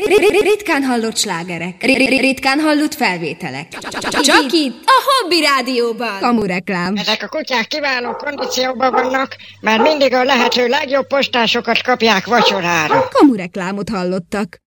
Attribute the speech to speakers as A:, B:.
A: Ritkán hallott slágerek. Ritkán hallott felvételek.
B: Csak itt, a Hobby Rádióban.
A: Kamureklám.
C: Ezek a kutyák kiváló kondícióban vannak, mert mindig a lehető legjobb postásokat kapják vacsorára.
A: Kamureklámot hallottak.